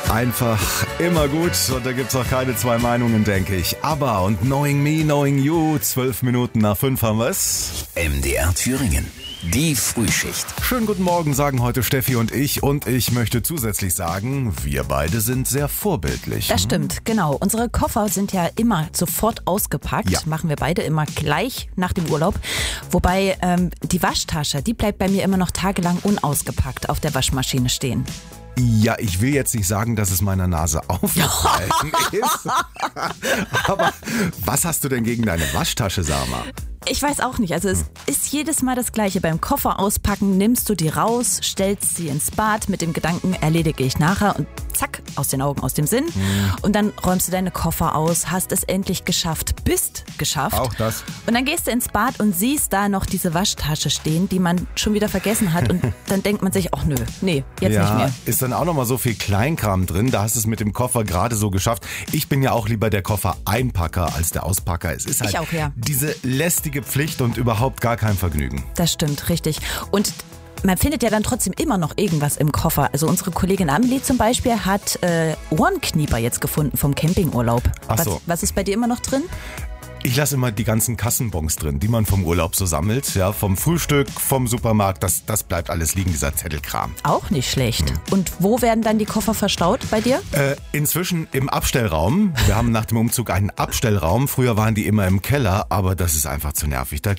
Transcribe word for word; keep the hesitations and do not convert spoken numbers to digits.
Einfach immer gut und da gibt's auch keine zwei Meinungen, denke ich. Aber und Knowing Me, Knowing You, zwölf Minuten nach fünf haben wir's. M D R Thüringen, die Frühschicht. Schönen guten Morgen, sagen heute Steffi und ich. Und ich möchte zusätzlich sagen, wir beide sind sehr vorbildlich. Das stimmt, genau. Unsere Koffer sind ja immer sofort ausgepackt. Ja. Machen wir beide immer gleich nach dem Urlaub. Wobei ähm, die Waschtasche, die bleibt bei mir immer noch tagelang unausgepackt auf der Waschmaschine stehen. Ja, ich will jetzt nicht sagen, dass es meiner Nase aufgefallen ist. Aber was hast du denn gegen deine Waschtasche, Sama? Ich weiß auch nicht, also es ist jedes Mal das Gleiche. Beim Koffer auspacken nimmst du die raus, stellst sie ins Bad mit dem Gedanken, erledige ich nachher und zack, aus den Augen, aus dem Sinn. Mhm. Und dann räumst du deine Koffer aus, hast es endlich geschafft, bist geschafft. Auch das. Und dann gehst du ins Bad und siehst da noch diese Waschtasche stehen, die man schon wieder vergessen hat. Und dann denkt man sich, ach nö, nee, jetzt ja, nicht mehr. Ist dann auch nochmal so viel Kleinkram drin, da hast du es mit dem Koffer gerade so geschafft. Ich bin ja auch lieber der Koffer-Einpacker als der Auspacker. Es ist halt Ich auch, ja. diese lästige Pflicht und überhaupt gar kein Vergnügen. Das stimmt, richtig. Und man findet ja dann trotzdem immer noch irgendwas im Koffer. Also unsere Kollegin Amelie zum Beispiel hat äh, Ohrenknieper jetzt gefunden vom Campingurlaub. Ach so. Was, was ist bei dir immer noch drin? Ich lasse immer die ganzen Kassenbons drin, die man vom Urlaub so sammelt. Ja, vom Frühstück, vom Supermarkt, das, das bleibt alles liegen, dieser Zettelkram. Auch nicht schlecht. Und wo werden dann die Koffer verstaut bei dir? Äh, inzwischen im Abstellraum. Wir haben nach dem Umzug einen Abstellraum. Früher waren die immer im Keller, aber das ist einfach zu nervig. Da